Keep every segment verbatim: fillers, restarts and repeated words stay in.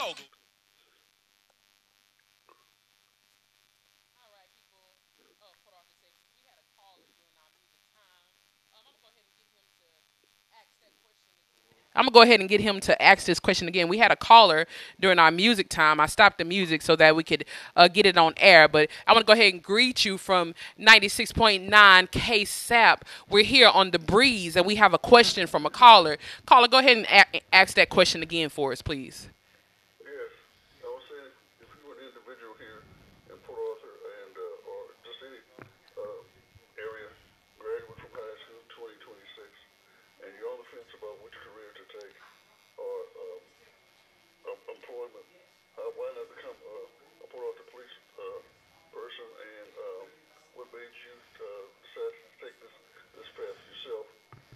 I'm gonna go ahead and get him to ask this question again. We had a caller during our music time. I stopped the music so that we could uh, get it on air. But I want to go ahead and greet you from ninety-six point nine K S A P. We're here on the breeze, and we have a question from a caller. Caller, go ahead and a- ask that question again for us, please. Yes, I was saying if you were an individual here in Port Arthur and uh, or just any uh, area graduate from high school twenty twenty-six, and you're on the fence about which career to take or um, um, employment, uh, why not become uh, a Port Arthur police uh, person? And um, what made you uh, decide to take this this path yourself?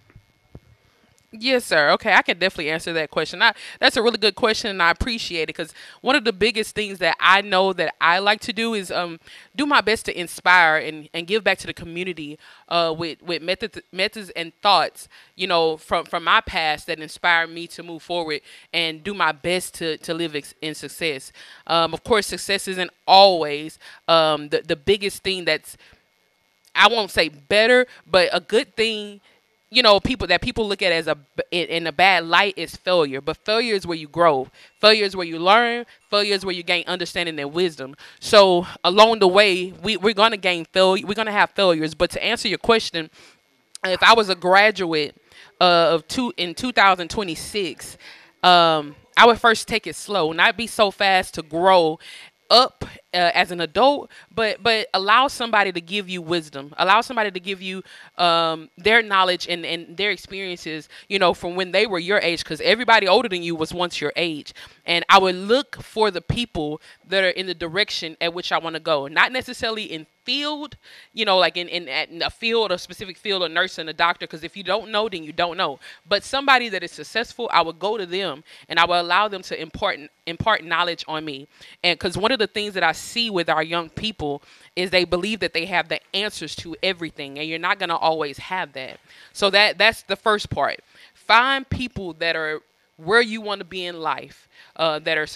Yes, sir. Okay, I can definitely answer that question. I, that's a really good question, and I appreciate it because one of the biggest things that I know that I like to do is um, do my best to inspire and, and give back to the community uh, with with methods methods and thoughts, you know, from from my past that inspire me to move forward and do my best to to live ex- in success. Um, of course, success isn't always um, the the biggest thing that's, I won't say better, but a good thing, you know, people that people look at as a in, in a bad light is failure. But failure is where you grow. Failure is where you learn. Failure is where you gain understanding and wisdom. So along the way, we we're gonna gain failure. We're gonna have failures. But to answer your question, if I was a graduate uh, of two in two thousand twenty-six, um, I would first take it slow, not be so fast to grow up uh, as an adult, but but allow somebody to give you wisdom, allow somebody to give you um, their knowledge and, and their experiences, you know, from when they were your age, because everybody older than you was once your age. And I would look for the people that are in the direction at which I want to go, not necessarily in field, you know, like in, in, in a field, a specific field, a nurse and a doctor, because if you don't know, then you don't know. But somebody that is successful, I would go to them and I will allow them to impart impart knowledge on me. And because one of the things that I see with our young people is they believe that they have the answers to everything, and you're not going to always have that. So that that's the first part. Find people that are where you want to be in life, uh, that are